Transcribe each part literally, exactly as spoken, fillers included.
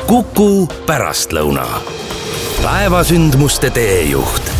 Kuku pärastlõuna. Päevasündmuste teejuht.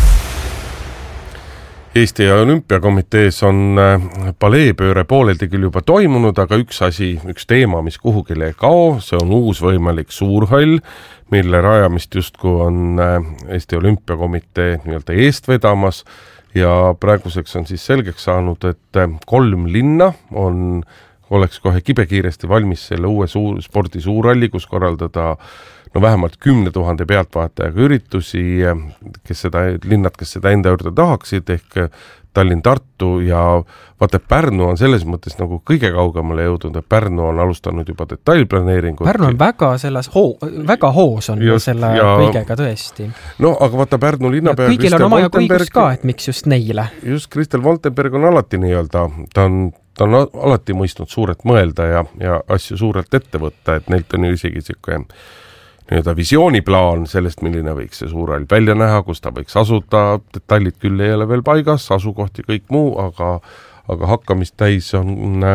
Eesti Olümpiakomitees on paleepööre pooleldi küll juba toimunud, aga üks asi, üks teema, mis kuhugile ei kao, see on uus võimalik suurhall, mille rajamist justkui on Eesti Olümpiakomitee nii-öelda eest vedamas ja praeguseks on siis selgeks saanud, et kolm linna on, oleks kohe kibekiiresti valmis selle uue suur, spordi suurhalli, kus korraldada no vähemalt kümne tuhande pealtvaatajaga üritusi, kes seda, linnad, kes seda enda juurde tahaksid, ehk Tallinn, Tartu ja vaata, Pärnu on selles mõttes nagu kõige kaugemale jõudnud, et Pärnu on alustanud juba detailplaneeringut. Pärnu on väga selles hoo, väga hoos on just, selle ja, kõigega tõesti. No, aga vaata Pärnu linnapea kõigil on oma jagu õigus ka, et miks just neile. Just Kristel Woltenberg on alati nii-öelda, ta on, ta on alati mõistnud suurelt mõelda ja, ja asju suurelt ette võtta, et neilt on ju isegi siuke nii-öelda visiooniplaan sellest, milline võiks see suurhall välja näha, kus ta võiks asuda, detailid küll ei ole veel paigas, asukoht ja kõik muu, aga, aga hakkamist täis on,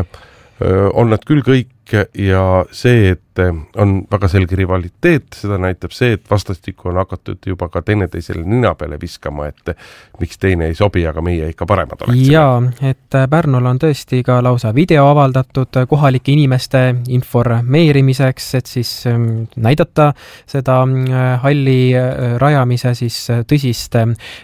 on nad küll kõik ja see, et on väga selge rivaliteet, seda näitab see, et vastastikku on hakatud juba ka teineteisele nina peale viskama, et miks teine ei sobi, aga meie ikka paremad oleksime. Jaa, et Pärnul on tõesti ka lausa video avaldatud kohalike inimeste informeerimiseks, et siis näidata seda halli rajamise siis tõsist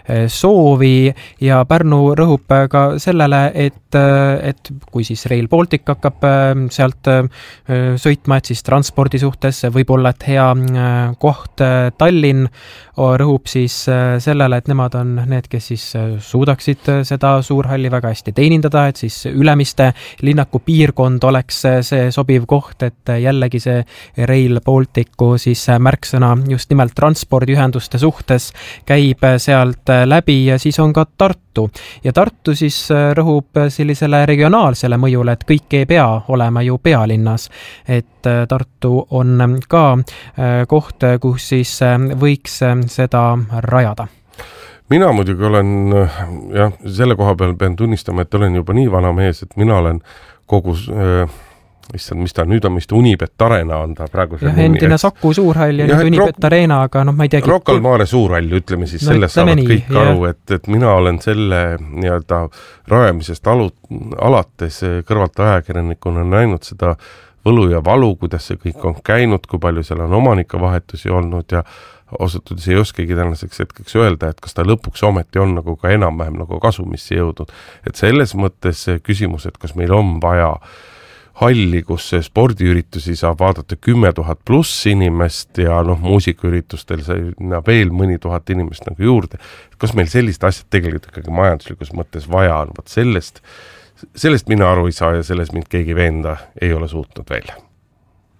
soovi ja Pärnu rõhub ka sellele, et, et kui siis Rail Baltic hakkab sealt sõitma, et siis transpordi suhtes võib olla, et hea koht Tallinn rõhub siis sellele, et nemad on need, kes siis suudaksid seda suurhalli väga hästi teenindada, et siis Ülemiste linnaku piirkond oleks see sobiv koht, et jällegi see Rail Balticu siis märksõna just nimelt transpordiühenduste suhtes käib sealt läbi ja siis on ka Tartu. Ja Tartu siis rõhub sellisele regionaalsele mõjule, et kõik ei pea olema ju pealinnas, et Tartu on ka koht, kus siis võiks seda rajada. Mina muidugi olen, jah, selle koha peal pean tunnistama, et olen juba nii vana mees, et mina olen kogu, issand, mis ta nüüd on, mis ta Unibet Arena on ta praegu. Jah, endine Saku suurhall ja, ja nüüd Unibet Rock, Arena, aga noh, ma ei teagi. Rocca al Mare suurhall, ütleme siis, no, sellest saavad kõik ja. aru, et, et mina olen selle nii-öelda rajamisest alu, alates kõrvalt ajakirjanikuna näinud seda võlu ja valu, kuidas see kõik on käinud, kui palju seal on omanike vahetusi olnud ja osutudes ei oskagi tänaseks hetkeks öelda, et kas ta lõpuks ometi on nagu ka enam-vähem nagu kasumisse jõudnud. Et selles mõttes küsimus, et kas meil on vaja halli, kus spordiüritusi saab vaadata kümme tuhat pluss inimest ja noh, muusikaüritustel see veel mõni tuhat inimest nagu juurde. Kas meil sellist asjad tegelikult ikkagi majanduslikus mõttes vaja on? Võt sellest, sellest mina aru ei saa ja sellest mind keegi veenda ei ole suutnud veel.